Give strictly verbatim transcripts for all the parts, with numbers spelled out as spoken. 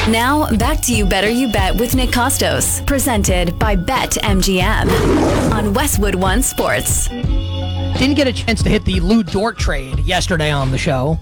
Now, back to You Better You Bet with Nick Costos, presented by BetMGM on Westwood One Sports. Didn't get a chance to hit the Lou Dort trade yesterday on the show.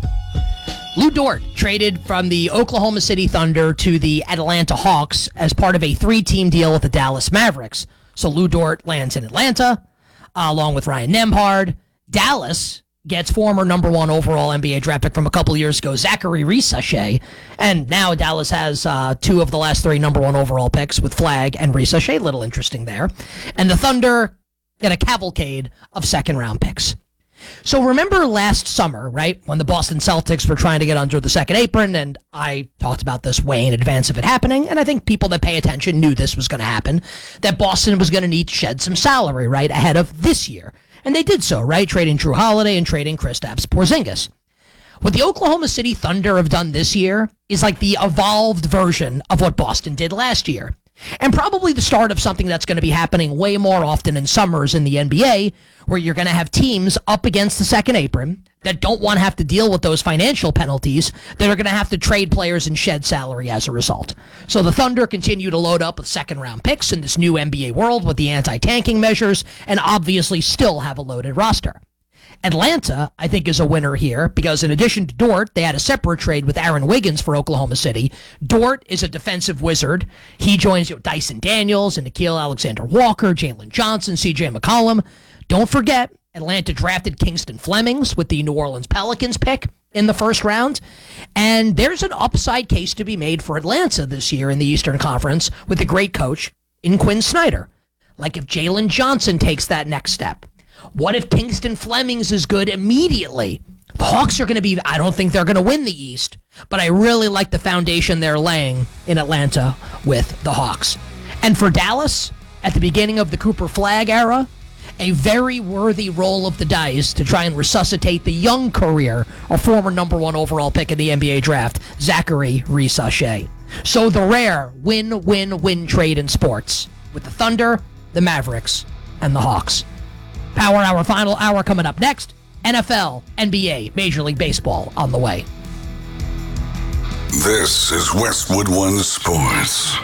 Lou Dort traded from the Oklahoma City Thunder to the Atlanta Hawks as part of a three-team deal with the Dallas Mavericks. So Lou Dort lands in Atlanta, uh, along with Ryan Nembhard. Dallas gets former number one overall N B A draft pick from a couple years ago, Zachary Risacher. And now Dallas has uh, two of the last three number one overall picks with Flagg and Risacher. Little interesting there. And the Thunder get a cavalcade of second-round picks. So remember last summer, right, when the Boston Celtics were trying to get under the second apron, and I talked about this way in advance of it happening, and I think people that pay attention knew this was going to happen, that Boston was going to need to shed some salary, right, ahead of this year. And they did so, right, trading Drew Holiday and trading Kristaps Porzingis. What the Oklahoma City Thunder have done this year is like the evolved version of what Boston did last year. And probably the start of something that's going to be happening way more often in summers in the N B A, where you're going to have teams up against the second apron that don't want to have to deal with those financial penalties, that are going to have to trade players and shed salary as a result. So the Thunder continue to load up with second-round picks in this new N B A world with the anti-tanking measures, and obviously still have a loaded roster. Atlanta, I think, is a winner here because in addition to Dort, they had a separate trade with Aaron Wiggins for Oklahoma City. Dort is a defensive wizard. He joins you know, Dyson Daniels and Nickeil Alexander-Walker, Jalen Johnson, C J McCollum. Don't forget, Atlanta drafted Kingston Flemings with the New Orleans Pelicans pick in the first round. And there's an upside case to be made for Atlanta this year in the Eastern Conference with a great coach in Quinn Snyder. Like if Jalen Johnson takes that next step. What if Kingston Flemings is good immediately? The Hawks are going to be, I don't think they're going to win the East, but I really like the foundation they're laying in Atlanta with the Hawks. And for Dallas, at the beginning of the Cooper Flagg era, a very worthy roll of the dice to try and resuscitate the young career of former number one overall pick in the N B A draft, Zachary Risacher. So the rare win-win-win trade in sports with the Thunder, the Mavericks, and the Hawks. Power Hour, final hour coming up next. N F L, N B A, Major League Baseball on the way. This is Westwood One Sports.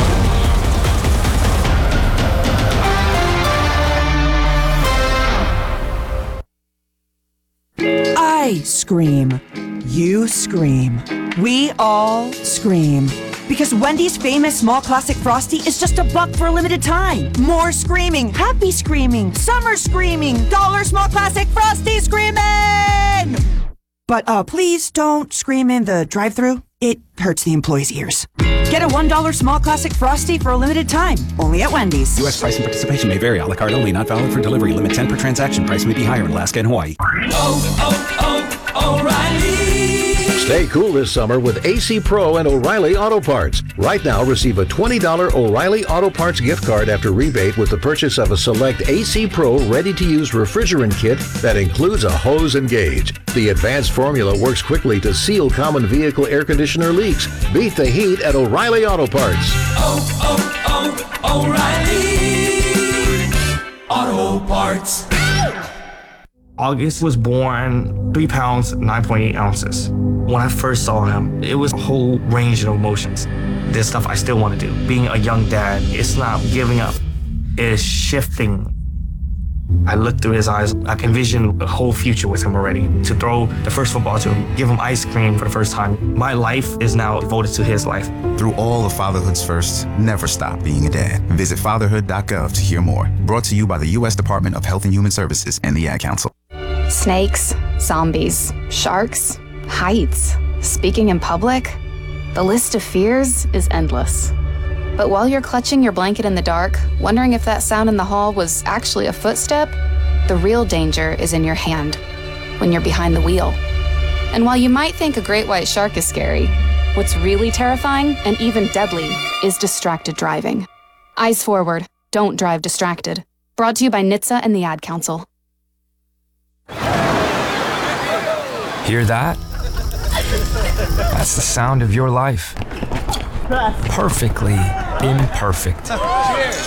I scream. You scream. We all scream. Because Wendy's famous small classic Frosty is just a buck for a limited time. More screaming, happy screaming, summer screaming, dollar small classic Frosty screaming! But uh, please don't scream in the drive-thru. It hurts the employees' ears. Get a one dollar small classic Frosty for a limited time, only at Wendy's. U S price and participation may vary. A la carte only, not valid for delivery. Limit ten per transaction. Price may be higher in Alaska and Hawaii. Oh, oh, O'Reilly! Stay cool this summer with A C Pro and O'Reilly Auto Parts. Right now, receive a twenty dollars O'Reilly Auto Parts gift card after rebate with the purchase of a select A C Pro ready-to-use refrigerant kit that includes a hose and gauge. The advanced formula works quickly to seal common vehicle air conditioner leaks. Beat the heat at O'Reilly Auto Parts. Oh, oh, oh, O'Reilly Auto Parts. August was born three pounds, nine point eight ounces. When I first saw him, it was a whole range of emotions. There's stuff I still want to do. Being a young dad, it's not giving up. It's shifting. I look through his eyes. I can envision a whole future with him already. To throw the first football to him, give him ice cream for the first time. My life is now devoted to his life. Through all of fatherhood's firsts, never stop being a dad. Visit fatherhood dot gov to hear more. Brought to you by the U S Department of Health and Human Services and the Ad Council. Snakes, zombies, sharks, heights, speaking in public. The list of fears is endless. But while you're clutching your blanket in the dark, wondering if that sound in the hall was actually a footstep, the real danger is in your hand, when you're behind the wheel. And while you might think a great white shark is scary, what's really terrifying and even deadly is distracted driving. Eyes forward, don't drive distracted. Brought to you by N H T S A and the Ad Council. Hear that? That's the sound of your life. Perfectly imperfect.